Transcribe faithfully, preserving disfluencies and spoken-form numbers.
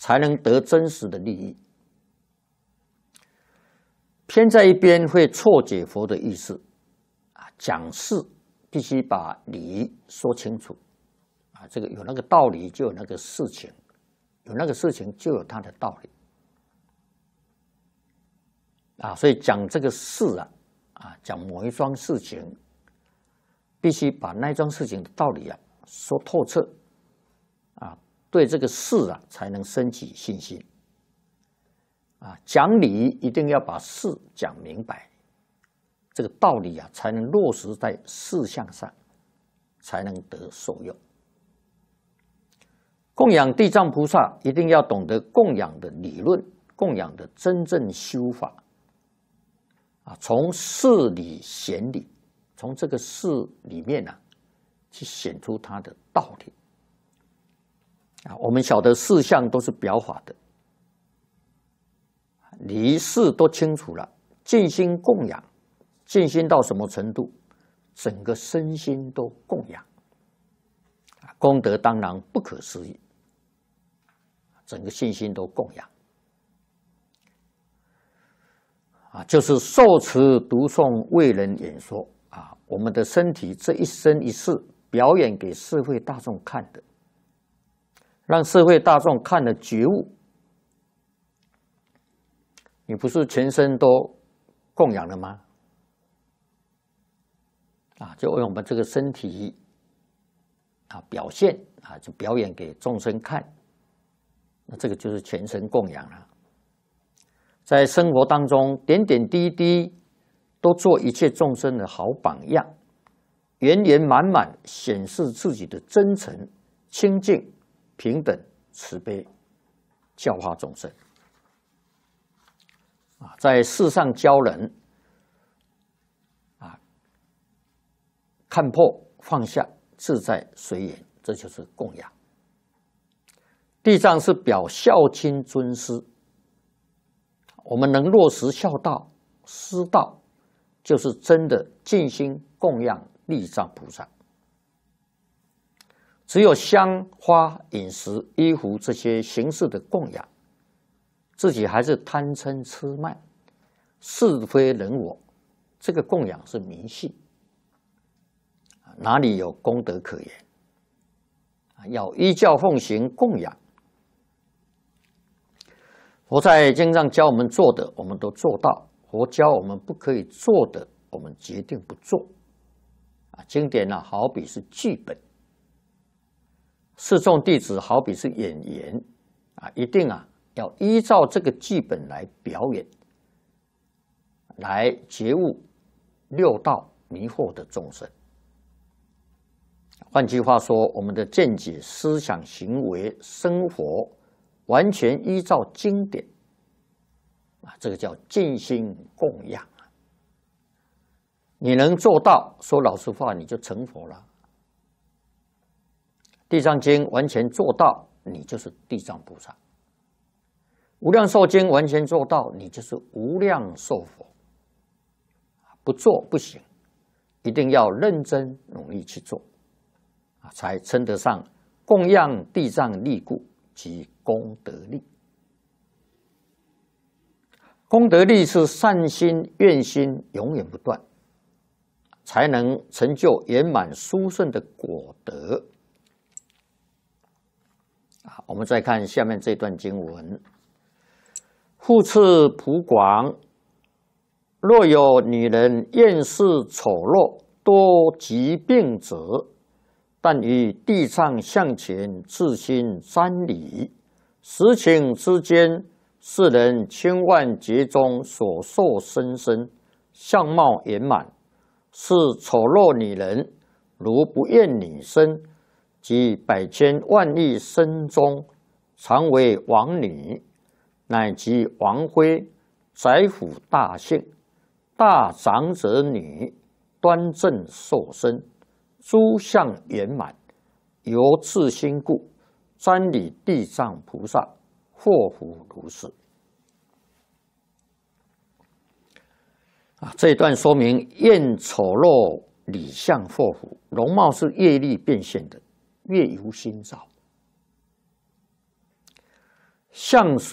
才能得真实的利益。偏在一边会错解佛的意思。啊，讲事必须把理说清楚。啊，这个有那个道理，就有那个事情；有那个事情，就有它的道理。啊，所以讲这个事啊，啊，讲某一桩事情，必须把那一桩事情的道理啊说透彻。啊，对这个事啊，才能升起信心。啊，讲理一定要把事讲明白，这个道理啊，才能落实在事项上，才能得受用。供养地藏菩萨，一定要懂得供养的理论，供养的真正修法。啊，从事理显理，从这个事里面啊，去显出它的道理。啊，我们晓得事项都是表法的，理事都清楚了，尽心供养，尽心到什么程度？整个身心都供养，功德当然不可思议，整个信心都供养。啊，就是受持读诵为人演说啊，我们的身体这一生一世表演给社会大众看的，让社会大众看了觉悟。你不是全身都供养了吗？啊，就为我们这个身体啊表现啊，就表演给众生看，那这个就是全身供养了。在生活当中，点点滴滴都做一切众生的好榜样，圆圆满满显示自己的真诚、清净、平等、慈悲，教化众生。啊，在世上教人，啊，看破放下，自在随缘，这就是供养。地藏是表孝亲尊师。我们能落实孝道、师道，就是真的尽心供养地藏菩萨。只有香花、饮食、衣服这些形式的供养，自己还是贪嗔痴慢、是非人我，这个供养是迷信，哪里有功德可言？要依教奉行供养。佛在经上教我们做的，我们都做到；佛教我们不可以做的，我们决定不做。啊，经典呢、啊，好比是剧本；示众弟子好比是演员，啊，一定啊要依照这个剧本来表演，来觉悟六道迷惑的众生。换句话说，我们的见解、思想、行为、生活，完全依照经典，啊，这个叫尽心供养。你能做到，说老实话，你就成佛了。地藏经完全做到，你就是地藏菩萨；无量寿经完全做到，你就是无量寿佛。不做不行，一定要认真努力去做，啊，才称得上供养地藏力故及功德力。功德力是善心、愿心永远不断，才能成就圆满殊胜的果德。啊，我们再看下面这段经文：复次普广，若有女人厌世丑陋、多疾病者，但于地藏像前自心瞻礼，时顷之间，世人千万劫中所受生身，相貌圆满，是丑陋女人，如不厌女身，及百千万亿身中，常为王女，乃及王妃、宰府大姓、大长者女，端正受身，诸相圆满，由自心故，瞻礼地藏菩萨，祸福如是。啊，这一段说明厌丑陋理相祸福，容貌是业力变现的，业由心造。 相随。